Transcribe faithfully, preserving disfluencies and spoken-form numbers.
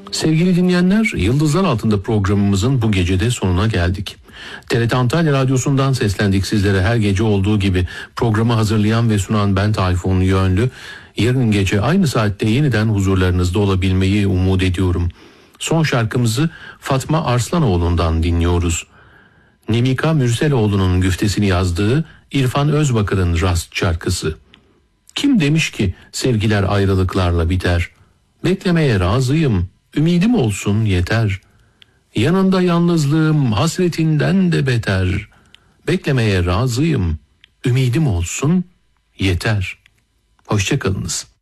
Sevgili dinleyenler, Yıldızlar Altında programımızın bu gecede sonuna geldik. T R T Antalya Radyosu'ndan seslendik sizlere her gece olduğu gibi. Programı hazırlayan ve sunan ben Tayfun Yönlü. Yarın gece aynı saatte yeniden huzurlarınızda olabilmeyi umut ediyorum. Son şarkımızı Fatma Arslanoğlu'ndan dinliyoruz. Nemika Mürseloğlu'nun güftesini yazdığı İrfan Özbakır'ın Rast şarkısı. Kim demiş ki sevgiler ayrılıklarla biter? Beklemeye razıyım, ümidim olsun yeter. Yanında yalnızlığım hasretinden de beter. Beklemeye razıyım, ümidim olsun yeter. Hoşça kalınız.